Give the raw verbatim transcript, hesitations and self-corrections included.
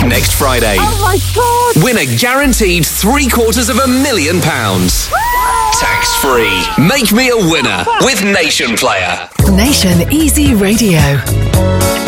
next Friday. Oh my God! Win a guaranteed three quarters of a million pounds. Tax free. Make me a winner with Nation Player. Nation Easy Radio.